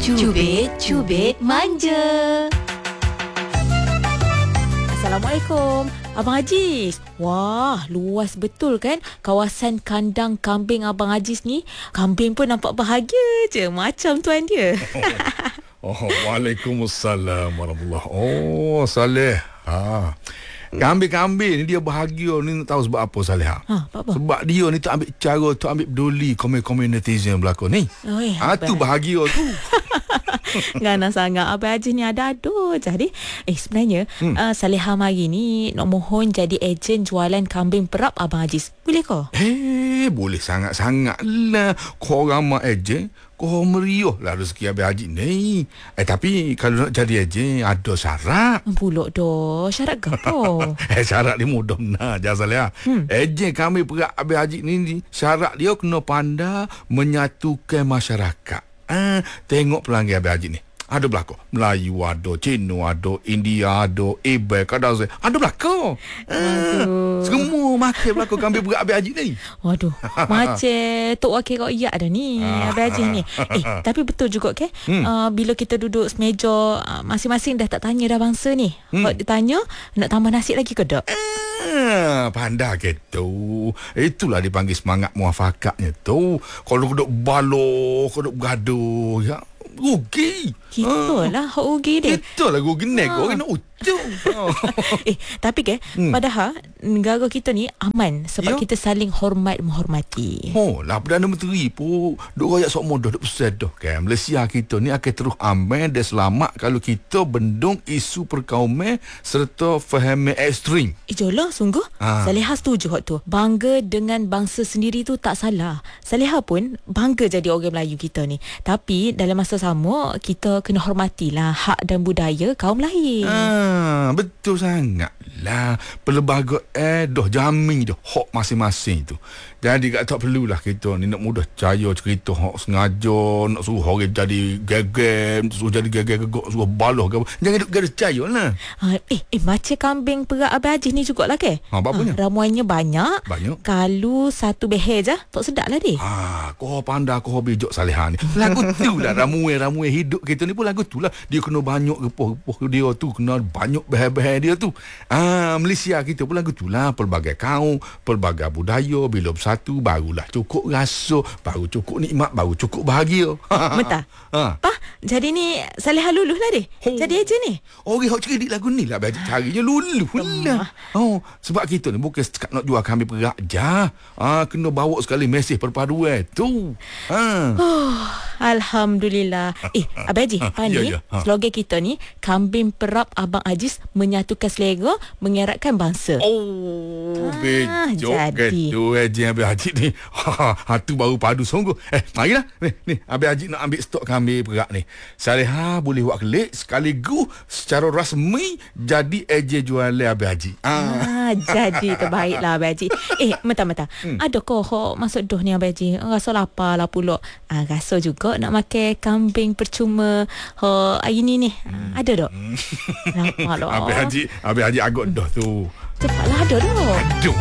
Cubit Manja. Assalamualaikum, Abang Aziz. Wah, luas betul kan kawasan kandang kambing Abang Aziz ni. Kambing pun nampak bahagia je macam tuan dia. Waalaikumsalam warahmatullahi. Oh, Saleh. Kambing-kambing ni dia bahagia ni, tahu sebab apa, Saleh? Apa? Sebab dia ni tak ambil cara, tak ambil peduli komen-komen netizen berlakon ni. Tu bahagia tu. Gana sangat Abang Aziz ni ada-ada. Jadi sebenarnya Salehah mari ni nak mohon jadi ejen jualan kambing perap Abang Aziz. Boleh ke? Boleh sangat-sangat lah. Korang mah ejen, kau meriah lah rezeki Abang Haji ni. Tapi kalau nak jadi ejen, ada syarat. Pulak dah. Syarat ke apa? Syarat ni mudah benar je, Saleh. Ejen kami perak Abang Haji ni, syarat dia kena pandai menyatukan masyarakat. Tengok pelanggan Abang Haji ni. Ada belakang Melayu, ada Cina, ada India, ada Ebay, Kadazai. Ada belakang. Semua makan belakang kambing berat Abang Haji ni. Waduh, macam Tok Wakil kau iyak dah ni Abang Haji ni. Tapi betul juga ke? Bila kita duduk semeja, masing-masing dah tak tanya dah bangsa ni. Kalau ditanya, nak tambah nasi lagi ke tak? Pandai ke tu. Itulah dipanggil semangat muafakatnya tu. Kalau kau duk balo, kau duk bergaduh, ya rugi. Itulah hak rugi dia. Itulah rugi nego kena ujung. Tapi padahal negara kita ni aman sebab kita saling hormat menghormati. Lah Perdana Menteri pun duk royak sok modah duk pesan dah kan. Malaysia kita ni akan terus aman dan selamat kalau kita bendung isu perkauman serta faham ekstrim. Jolah sungguh. Salehah setuju hak tu. Bangga dengan bangsa sendiri tu tak salah. Salehah pun bangga jadi orang Melayu kita ni. Tapi dalam masa sama kita kena hormatilah hak dan budaya kaum lain. Betul sangat lah. Pelbagai dah jamin dah hak masing-masing tu. Jadi tak perlulah kita ni nak mudah percaya cerita hak sengaja nak suruh orang jadi geger, suruh jadi geger-gegok, suruh baloh ke apa. Jangan duk percaya lah. Macam kambing perak Abang Haji ni jugalah ke? Apa-apanya? Ramuannya banyak. Kalau satu beher je tak sedap lah dia. Kau pandai, kau bijak Salehah ni. Lagu tu lah ramuan hidup kita ni pun lagu tu lah. Dia kena banyak repoh-repoh dia tu, kena banyak beher-beher dia tu. Malaysia kita pun lagu tu lah. Pelbagai kaum, pelbagai budaya, bila bersatu barulah cukup rasa, baru cukup nikmat, baru cukup bahagia. Betul. Pah, jadi ni Salehah luluh lah dia. Jadi ejen ni. Orang hok cerdik lagu ni lah carinya luluh lah. Sebab kita ni bukan setakat nak jual kambing perak je. Kena bawa sekali mesej perpaduan tu. Alhamdulillah. Abang Haji, ni slogan kita ni, kambing perap Abang Aziz menyatukan selera, mengeratkan bangsa. Bejok ke tu ejen Abang Haji ni. Tu baru padu sungguh. Marilah. Ni Abang Haji nak ambil stok kambing perak ni. Salehah boleh buat kelik sekaligus secara rasmi jadi ejen jualan Abang Haji. Jadi terbaiklah Abang Haji. Mentah-mentah. Adakah masuk doh ni Abang Haji? Rasa lapar lah pula. Rasa juga nak makan kambing percuma hari ni. Ada tak? Lapar lah. Abang Haji agak dah tu. Cepatlah ada dah. Aduh.